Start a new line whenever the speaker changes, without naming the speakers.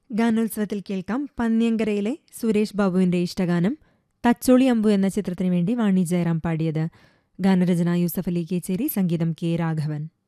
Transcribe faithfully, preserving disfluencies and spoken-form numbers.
ഗാനോത്സവത്തിൽ കേൾക്കാം പന്ന്യങ്കരയിലെ സുരേഷ് ബാബുവിന്റെ ഇഷ്ടഗാനം തച്ചോളി അമ്പു എന്ന ചിത്രത്തിനു വേണ്ടി വാണി ജയറാം പാടിയത്. ഗാനരചന യൂസഫ് അലി കേച്ചേരി, സംഗീതം കെ രാഘവൻ.